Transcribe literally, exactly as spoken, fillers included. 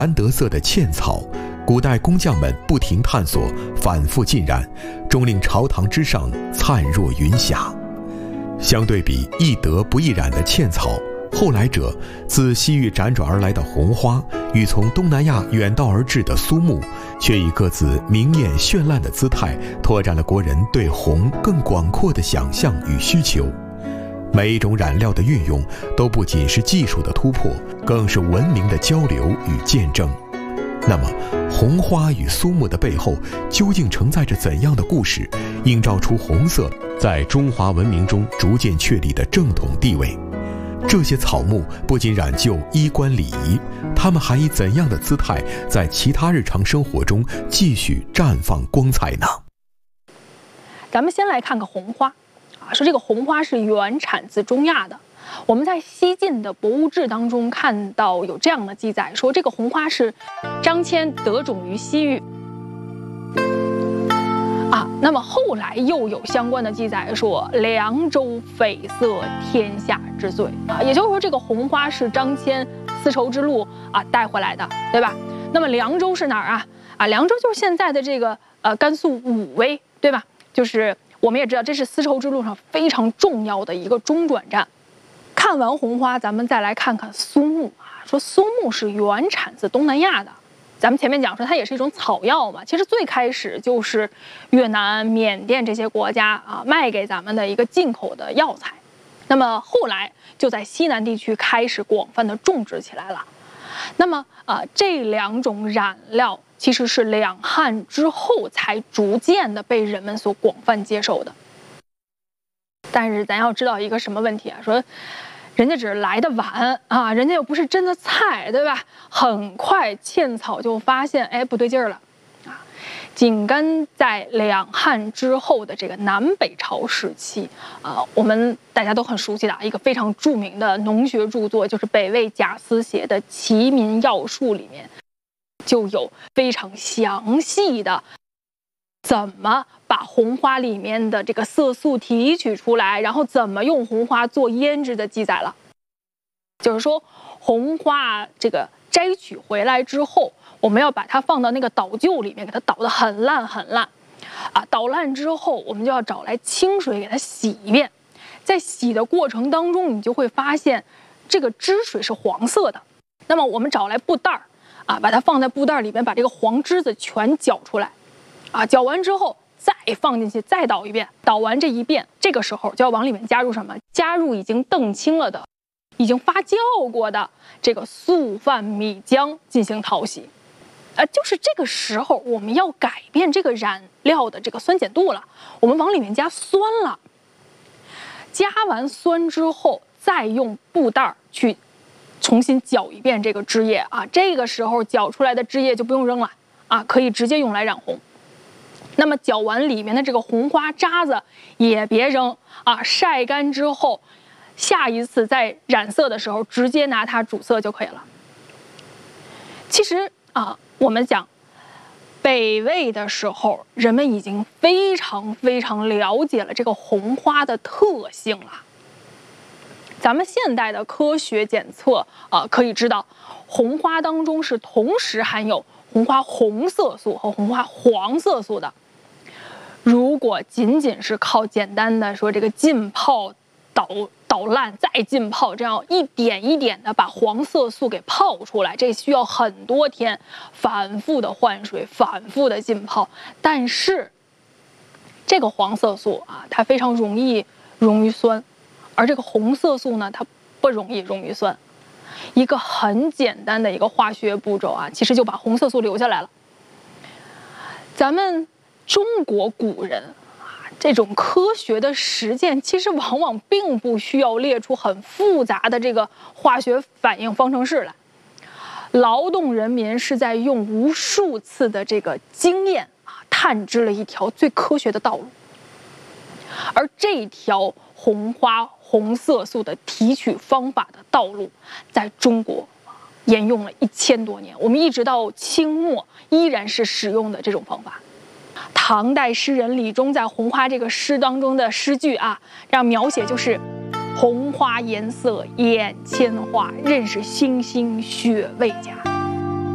蓝得色的茜草，古代工匠们不停探索，反复浸染，终令朝堂之上灿若云霞。相对比易得不易染的茜草，后来者自西域辗转而来的红花，与从东南亚远道而至的苏木，却以各自明艳绚烂的姿态，拓展了国人对红更广阔的想象与需求。每一种染料的运用，都不仅是技术的突破，更是文明的交流与见证。那么，红花与苏木的背后，究竟承载着怎样的故事，映照出红色在中华文明中逐渐确立的正统地位？这些草木不仅染就衣冠礼仪，它们还以怎样的姿态，在其他日常生活中继续绽放光彩呢？ 咱们先来看看红花。啊，说这个红花是原产自中亚的。我们在西晋的博物志当中看到有这样的记载，说这个红花是张骞得种于西域。啊，那么后来又有相关的记载说，凉州绯色天下之最啊，也就是说这个红花是张骞丝绸之路啊带回来的，对吧？那么凉州是哪儿啊？啊，凉州就是现在的这个呃甘肃武威，对吧？就是。我们也知道，这是丝绸之路上非常重要的一个中转站。看完红花，咱们再来看看苏木啊。说苏木是原产自东南亚的，咱们前面讲说它也是一种草药嘛。其实最开始就是越南、缅甸这些国家啊卖给咱们的一个进口的药材。那么后来就在西南地区开始广泛的种植起来了。那么啊、呃，这两种染料。其实是两汉之后才逐渐的被人们所广泛接受的。但是咱要知道一个什么问题啊？说人家只是来的晚啊，人家又不是真的菜，对吧？很快茜草就发现，哎，不对劲儿了啊！紧跟在两汉之后的这个南北朝时期啊，我们大家都很熟悉的一个非常著名的农学著作，就是北魏贾思勰的《齐民要术》里面。就有非常详细的怎么把红花里面的这个色素提取出来，然后怎么用红花做胭脂的记载了。就是说，红花这个摘取回来之后，我们要把它放到那个捣臼里面，给它捣得很烂很烂，啊，捣烂之后，我们就要找来清水给它洗一遍。在洗的过程当中，你就会发现这个汁水是黄色的。那么我们找来布袋儿。啊，把它放在布袋里面，把这个黄汁子全搅出来，啊，搅完之后再放进去，再捣一遍。捣完这一遍，这个时候就要往里面加入什么？加入已经澄清了的、已经发酵过的这个素饭米浆进行淘洗。呃，就是这个时候我们要改变这个染料的这个酸碱度了，我们往里面加酸了。加完酸之后，再用布袋去。重新搅一遍这个汁液啊，这个时候搅出来的汁液就不用扔了啊，可以直接用来染红。那么搅完里面的这个红花渣子也别扔啊，晒干之后，下一次在染色的时候直接拿它主色就可以了。其实啊，我们讲北魏的时候，人们已经非常非常了解了这个红花的特性了。咱们现代的科学检测啊、呃，可以知道，红花当中是同时含有红花红色素和红花黄色素的。如果仅仅是靠简单的说这个浸泡、捣捣烂再浸泡，这样一点一点的把黄色素给泡出来，这需要很多天，反复的换水，反复的浸泡。但是这个黄色素啊，它非常容易溶于酸。而这个红色素呢，它不容易溶于酸，一个很简单的一个化学步骤啊，其实就把红色素留下来了。咱们中国古人啊，这种科学的实践，其实往往并不需要列出很复杂的这个化学反应方程式来，劳动人民是在用无数次的这个经验啊，探知了一条最科学的道路。而这条红花红色素的提取方法的道路，在中国沿用了一千多年，我们一直到清末依然是使用的这种方法。唐代诗人李忠在《红花》这个诗当中的诗句啊，这样描写就是红花颜色眼千花，任是星星血未佳。